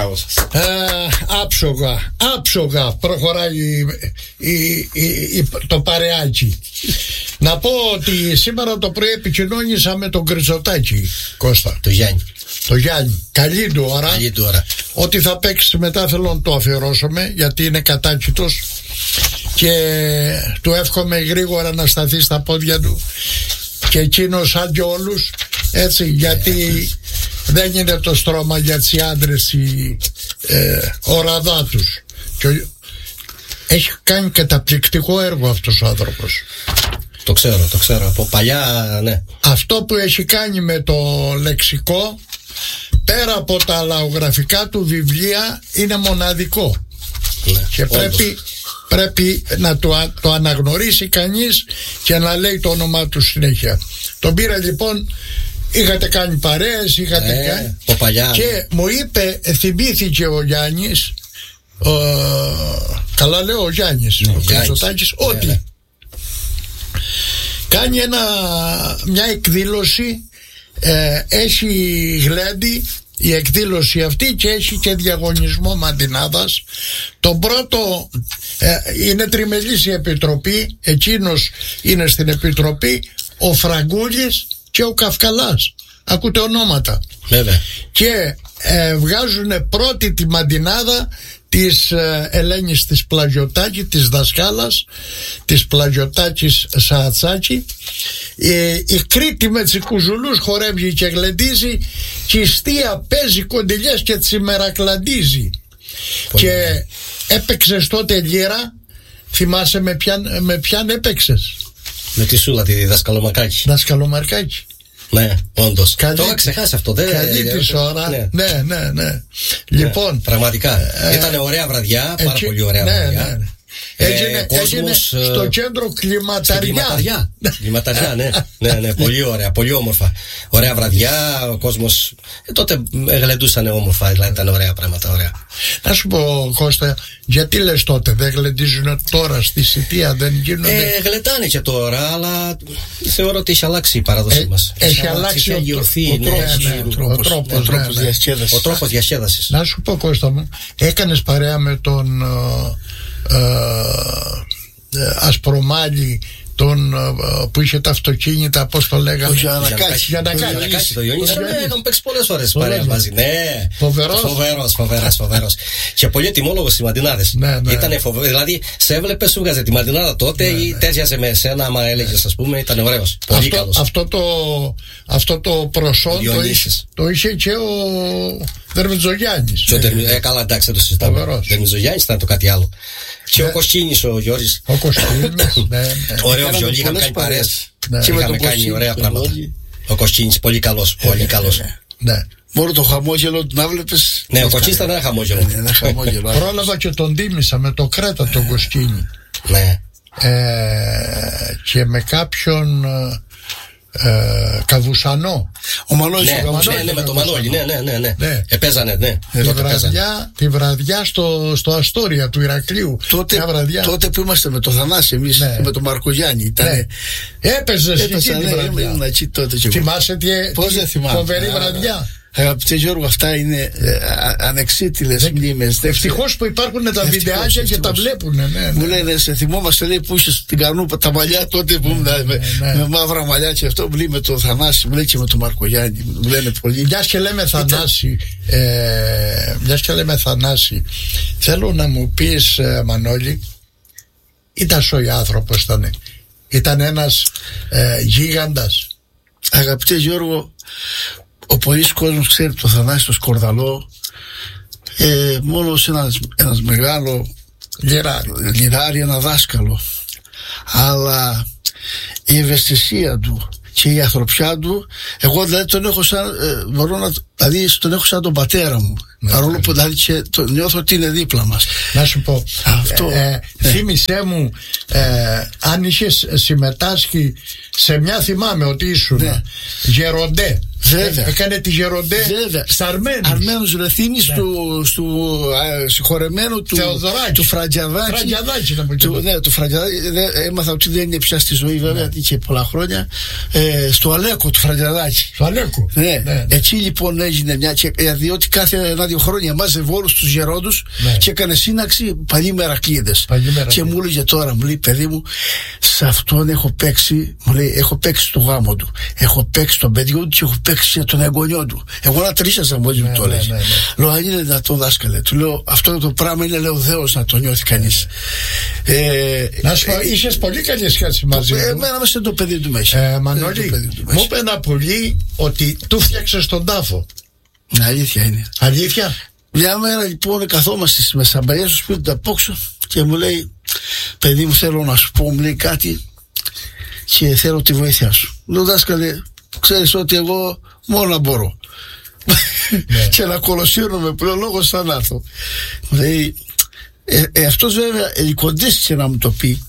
Μπράβο σας. Άψογα προχωράει το παρεάκι. Να πω ότι σήμερα το πρωί επικοινώνησα με τον Κρυτσοτάκη, Κώστα. Το Γιάννη. Το Γιάννη. Καλή του ώρα. Ότι θα παίξει μετά θέλω να το αφιερώσουμε, γιατί είναι κατάκητος και του εύχομαι γρήγορα να σταθεί στα πόδια του και εκείνος σαν και όλους, έτσι, γιατί δεν είναι το στρώμα για τις άντρες η οραδά τους. Και έχει κάνει καταπληκτικό έργο αυτός ο άνθρωπος. Το ξέρω από παλιά, ναι. Αυτό που έχει κάνει με το λεξικό, πέρα από τα λαογραφικά του βιβλία, είναι μοναδικό. Ναι, και πρέπει να το αναγνωρίσει κανείς και να λέει το όνομά του συνέχεια. Τον πήρα λοιπόν, είχατε κάνει παρέες, κάνει... παλιά, και ναι. Μου είπε, θυμήθηκε ο Γιάννης, καλά λέω ο Γιάννης, ο Κρυτσοτάκης, ότι ναι. Κάνει μια εκδήλωση, έχει γλέντι η εκδήλωση αυτή και έχει και διαγωνισμό μαντινάδας. Τον πρώτο είναι τριμελής η επιτροπή, εκείνος είναι στην επιτροπή, ο Φραγκούλης και ο Καυκαλάς. Ακούτε ονόματα. Βέβαια. Και βγάζουν πρώτη τη μαντινάδα της Ελένης της Πλαγιωτάκη, της δασκάλας της Πλαγιωτάκης Σαατσάκη. Η Κρήτη με τις κουζουλούς χορεύει και γλεντίζει και η Στία παίζει κοντιλιές και τσιμερακλαντίζει. Και έπαιξες τότε λύρα, θυμάσαι με ποιαν έπαιξες? Με τη Σούλα, τη Δασκαλομαρκάκη. Δασκαλομαρκάκη. Ναι, όντως. Το είχα ξεχάσει αυτό. Καλή της ώρα. Ναι. Λοιπόν, πραγματικά. Ήταν ωραία βραδιά, πάρα πολύ ωραία βραδιά. Έγινε στο κέντρο Κλιματαριά. Κλιματαριά, ναι, πολύ ωραία, πολύ όμορφα. Ωραία βραδιά, ο κόσμος. Τότε γλεντούσαν όμορφα, δηλαδή ήταν ωραία πράγματα, ωραία. Να σου πω, Κώστα, γιατί λες τότε, δεν γλεντίζουν τώρα στη Σιτία, δεν γίνονται? Γλεντάνε και τώρα, αλλά θεωρώ ότι έχει αλλάξει η παράδοσή μας. Έχει αλλάξει ο τρόπος διασκέδασης. Να σου πω, Κώστα μου, έκανες παρέα με τον Ασπρομάλη, τον που είχε τα αυτοκίνητα, πώς το λέγανε, Γιαννακάκη. Το Ιωνίσιο, είχαμε παίξει πολλές ώρες παρέα μαζί. Ναι, φοβερός. Και πολύ ετοιμόλογος στις μαντινάδες. Ήταν φοβερό, δηλαδή σε έβλεπε, σου βγάζε τη μαντινάδα τότε ή τέριαζε με εσένα, άμα έλεγες, ας πούμε, ήταν ωραίος. Πολύ καλός. Αυτό το προσόν το είχε και ο Δερμιτζογιάννης. Καλά, εντάξει, δεν το συζητάμε. Ο Δερμιτζογιάννης ήταν το κάτι άλλο. Και ο Κοσκίνης, ο Γιώργης. Ο Κοσκίνης, ωραίο βιολί, είχαμε κάνει παρέες. Είχαμε κάνει ωραία πράγματα. Ο Κοσκίνης, πολύ καλός. Ναι. Μόνο το χαμόγελο να βλέπεις. Ναι, ο Κοσκίνης ήταν ένα χαμόγελο. Πρόλαβα και τον τίμησα με το Κρέτα τον Κοσκίνη. Ναι. Και με κάποιον Καβουσανό. Ο Μανώλης. Ναι, με το Μανώλη, ναι. Επέζανε, ναι. Τη βραδιά στο Αστόρια του Ηρακλείου. Τότε που είμαστε με το Θανάση, εμείς με τον Μαρκογιάννη. Έπαιζες εκεί τη βραδιά. Θυμάσαι τι φοβερή βραδιά? Αγαπητέ Γιώργο, αυτά είναι ανεξίτηλες μνήμες. Ευτυχώς που υπάρχουν τα βιντεάκια και τα βλέπουν. Μου λένε, σε θυμόμαστε, λέει, που είσαι στην Καρνούπα τα μαλλιά τότε που με μαύρα μαλλιά και αυτό. Μου λέει με τον Θανάση, μου λέει και με τον Μαρκογιάννη. Μου λένε πολύ. Μιας και λέμε Θανάση, θέλω να μου πεις, Μανώλη, ήταν σοϊ άνθρωπος, ήταν ένας γίγαντας. Αγαπητέ Γιώργο, ο πολλής κόσμος ξέρει το Θανάση το Σκορδαλό μόνο σε ένας μεγάλο λιράρι, ένα δάσκαλο, αλλά η ευαισθησία του και η ανθρωπιά του, εγώ δηλαδή τον έχω τον έχω σαν τον πατέρα μου, παρόλο που δηλαδή νιώθω ότι είναι δίπλα μας. Να σου πω, θύμισέ μου, αν είχες συμμετάσχει σε μια, θυμάμαι ότι ήσουν γεροντέ Βέβαια. Έκανε τη Γεροντέ στα Αρμένους Ρεθύμης του συγχωρεμένου του Φραντζιαδάκη. Του Φραντζιαδάκη. Έμαθα ότι δεν είναι πια στη ζωή, βέβαια, είχε πολλά χρόνια. Στο Αλέκο του Φραντζιαδάκη. Στο Αλέκο. Εκεί λοιπόν έγινε μια. Διότι κάθε 1-2 χρόνια μάζευε όλους τους γερόντους και έκανε σύναξη παλιοί μερακλείδες. Και μου έλεγε τώρα, μου λέει, παιδί μου, σε αυτόν έχω παίξει, μου λέει, έχω παίξει το γάμο του, έχω παίξει τον παιδιό του και έχω παίξει τον εγγονιό του. Εγώ να τρίσασα μόλις μου το λέει. Λέω, αν είναι δυνατό, δάσκαλε, του λέω, αυτό το πράγμα είναι, λέω, δέος να το νιώθει κανείς. Να σου πω, είχες πολύ καλή σχέση μαζί μου. Εμένα μέσα το παιδί του μέσα. Μανώλη, μου είπε ένα πολύ ότι του φτιάξες τον τάφο. Αλήθεια είναι. Αλήθεια. Μια μέρα λοιπόν καθόμαστε με σαμπαλιές στο σπίτι του απόξω και μου λέει, παιδί μου, θέλω να σου πω, μου λέει κάτι και θέλω τη βοήθειά σου. Λέω, δάσκαλε, ξέρεις ότι εγώ μόνο να μπορώ. Και να κολοσύρνομαι πλέον λόγος θα να έρθω. Μου λέει, αυτός βέβαια κοντίστηκε να μου το πει.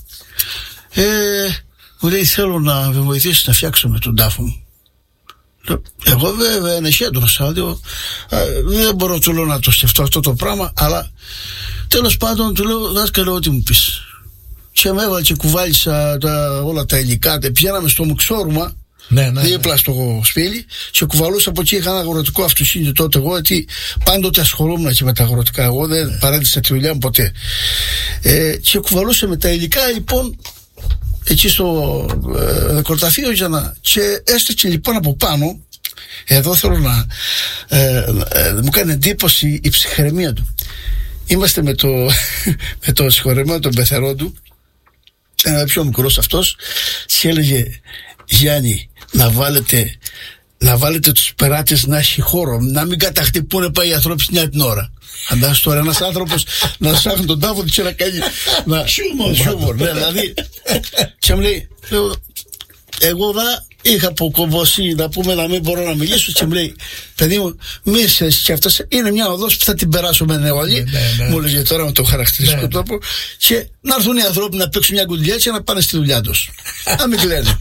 Μου λέει, θέλω να με βοηθήσεις να φτιάξω με τον τάφο μου. Εγώ βέβαια είναι χέντρος, δεν μπορώ, του λέω, να το σκεφτώ αυτό το πράγμα, αλλά τέλος πάντων του λέω, δάσκαλε, ό,τι μου πεις. Και με έβαλε και κουβάλισα όλα τα υλικά. Πηγαίναμε στο Μουξόρουμα, δίπλα στο σπίτι, και κουβαλούσα από εκεί. Είχα ένα αγροτικό αυτοκίνητο τότε εγώ, γιατί πάντοτε ασχολούμουν και με τα αγροτικά. Εγώ δεν παρέτησα τη δουλειά μου ποτέ. Και κουβαλούσα με τα υλικά λοιπόν εκεί στο νεκροταφείο και έστεκε λοιπόν από πάνω. Εδώ θέλω να μου κάνει εντύπωση η ψυχραιμία του. Είμαστε με το συγχωρεμένο τον πεθερό του, ένα πιο μικρός αυτός, και έλεγε, Γιάννη, να βάλετε τους περάτες να έχει χώρο, να μην καταχτυπούνε πάει οι ανθρώποι μια την ώρα. Αντάς τώρα ένας άνθρωπος να σάχνει τον τάφο του και να κάνει χιούμορ, δηλαδή. Και μου λέει, εγώ είχα αποκομβώσει να πούμε να μην μπορώ να μιλήσω, και μου λέει, παιδί μου, μη σε σκέφτεσαι, είναι μια οδός που θα την περάσουμε όλοι. Μου λέγε τώρα με τον χαρακτηριστικό τρόπο, και να έρθουν οι άνθρωποι να παίξουν μια κουντιλιά και να πάνε στη δουλειά τους. Να μην κλαίνε.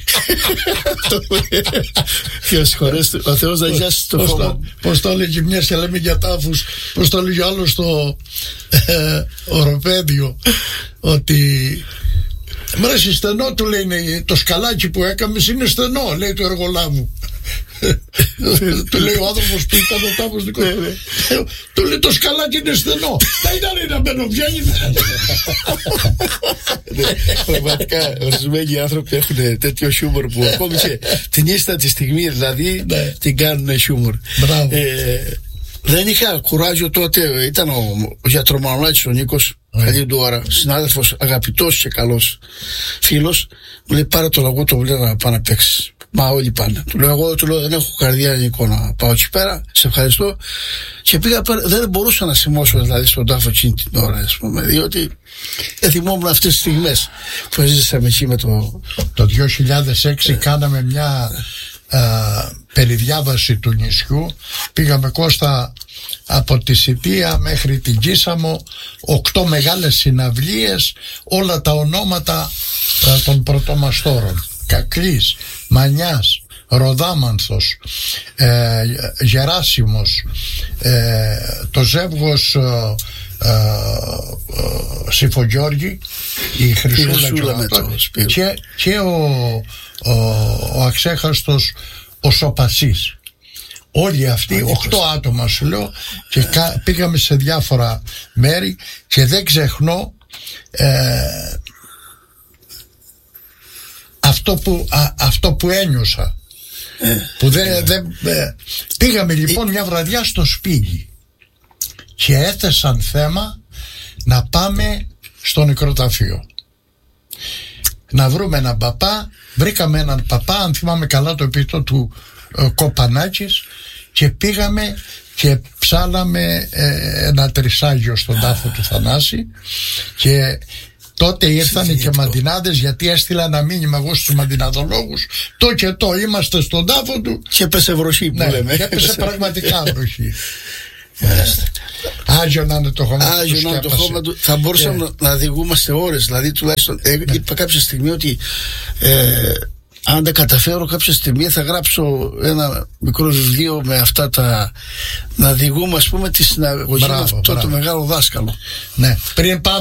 Και ο Θεός να γιάσει το χώμα. Πώς το έλεγε, μια και λέμε για τάφους, πώς το έλεγε άλλο στο οροπέδιο, ότι μρέσει στενό, του λέει, το σκαλάκι που έκαμες είναι στενό, λέει το εργολάβου. Του λέει ο άνθρωπος που ήταν ο τάφος δικός. Του λέει, το σκαλάκι είναι στενό. Τα ήταν να μπαίνω βγαίνει. Πραγματικά ορισμένοι άνθρωποι έχουν τέτοιο χιούμορ που ακόμη και την ίστατη στιγμή δηλαδή την κάνουν χιούμορ. Δεν είχα κουράγιο τότε. Ήταν ο γιατρομανολάκης ο Νίκος, καλή του ώρα, συνάδελφος, αγαπητός και καλός φίλος. Μου λέει, πάρε το λαγό το βιβλίο να πάω να παίξεις. Μα όλοι πάνε. Του λέω, δεν έχω καρδιά, Νίκο, να πάω εκεί πέρα. Σε ευχαριστώ. Και πήγα πέρα. Δεν μπορούσα να σημώσω δηλαδή στον τάφο εκείνη την ώρα, ας πούμε, διότι θυμόμουν αυτές τις στιγμές που ζήσαμε εκεί με το. Το 2006 κάναμε μια περιδιάβαση του νησιού. Πήγαμε, Κώστα, από τη Σιτία μέχρι την Κίσαμο, 8 μεγάλες συναυλίες, όλα τα ονόματα των πρωτομαστόρων. Κακλής, Μανιάς, Ροδάμανθος, Γεράσιμος, το ζεύγος Συμφογιώργη, η Χρυσούλα και ο αξέχαστος ο Σοπασής. Όλοι αυτοί, 8 άτομα σου λέω, και πήγαμε σε διάφορα μέρη, και δεν ξεχνώ αυτό που ένιωσα, που πήγαμε λοιπόν μια βραδιά στο Σπίγι και έθεσαν θέμα να πάμε στο νεκροταφείο να βρούμε έναν παπά. Βρήκαμε έναν παπά, αν θυμάμαι καλά, το επίθετο του Κοπανάκης, και πήγαμε και ψάλαμε ένα τρισάγιο στον τάφο του Θανάση. Και τότε ήρθαν και μαντινάδες, γιατί έστειλα ένα μήνυμα εγώ στους μαντιναδολόγους, το και το είμαστε στον τάφο του, και έπεσε βροχή που λέμε. Και έπεσε πραγματικά βροχή. Άγιο να είναι το χώμα του. Θα μπορούσαμε να διηγούμαστε ώρες. Δηλαδή τουλάχιστον είπα κάποια στιγμή ότι αν δεν καταφέρω κάποια στιγμή θα γράψω ένα μικρό βιβλίο με αυτά τα, να διηγούμε ας πούμε τη συναγωγή με αυτό το μεγάλο δάσκαλο. Ναι. Πριν πάμε